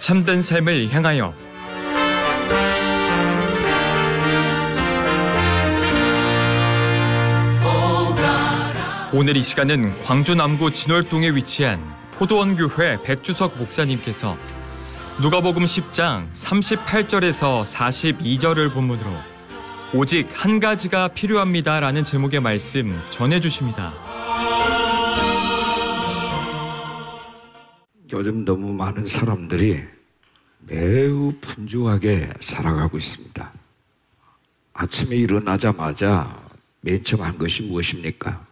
참된 삶을 향하여. 오늘 이 시간은 광주 남구 진월동에 위치한 포도원교회 백주석 목사님께서 누가복음 10장 38절에서 42절을 본문으로 오직 한 가지가 필요합니다 라는 제목의 말씀 전해주십니다. 요즘 너무 많은 사람들이 매우 분주하게 살아가고 있습니다. 아침에 일어나자마자 맨 처음 한 것이 무엇입니까?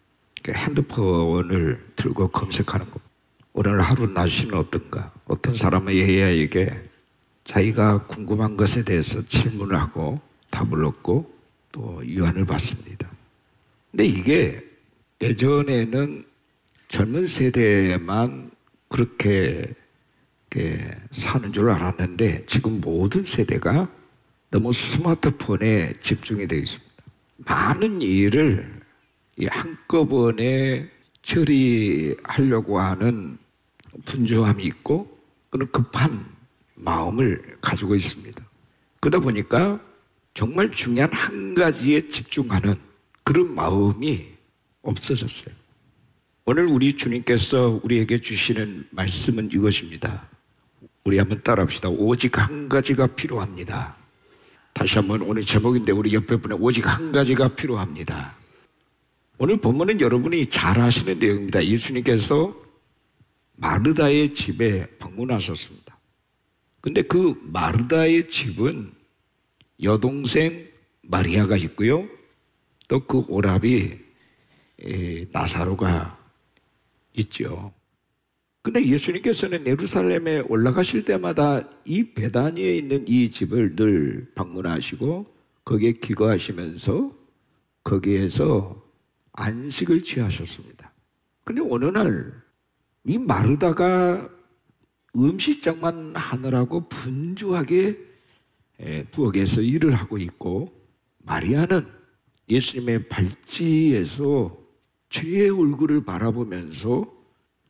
핸드폰을 들고 검색하는 것. 오늘 하루 날씨는 어떤가? 어떤 사람은 AI에게 자기가 궁금한 것에 대해서 질문을 하고 답을 얻고 또 유안을 받습니다. 근데 이게 예전에는 젊은 세대만 그렇게 사는 줄 알았는데 지금 모든 세대가 너무 스마트폰에 집중이 되어 있습니다. 많은 일을 한꺼번에 처리하려고 하는 분주함이 있고 그런 급한 마음을 가지고 있습니다. 그러다 보니까 정말 중요한 한 가지에 집중하는 그런 마음이 없어졌어요. 오늘 우리 주님께서 우리에게 주시는 말씀은 이것입니다. 우리 한번 따라합시다. 오직 한 가지가 필요합니다. 다시 한번 오늘 제목인데 우리 옆에 분에 오직 한 가지가 필요합니다. 오늘 본문은 여러분이 잘 아시는 내용입니다. 예수님께서 마르다의 집에 방문하셨습니다. 근데 그 마르다의 집은 여동생 마리아가 있고요. 또 그 오라비 나사로가 있죠. 근데 예수님께서는 예루살렘에 올라가실 때마다 이 베다니에 있는 이 집을 늘 방문하시고 거기에 기거하시면서 거기에서 안식을 취하셨습니다. 근데 어느 날 이 마르다가 음식장만 하느라고 분주하게 부엌에서 일을 하고 있고 마리아는 예수님의 발치에서 주의 얼굴을 바라보면서